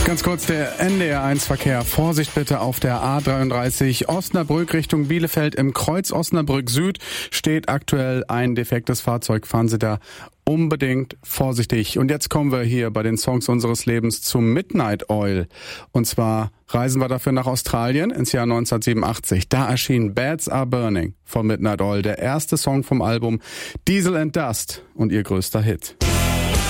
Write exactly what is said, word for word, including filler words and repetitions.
Ganz kurz der N D R eins Verkehr. Vorsicht bitte auf der A dreiunddreißig Osnabrück Richtung Bielefeld. Im Kreuz Osnabrück Süd steht aktuell ein defektes Fahrzeug. Fahren Sie da unbedingt vorsichtig. Und jetzt kommen wir hier bei den Songs unseres Lebens zu Midnight Oil. Und zwar reisen wir dafür nach Australien ins Jahr neunzehnhundertsiebenundachtzig. Da erschien Beds Are Burning von Midnight Oil, der erste Song vom Album Diesel and Dust und ihr größter Hit.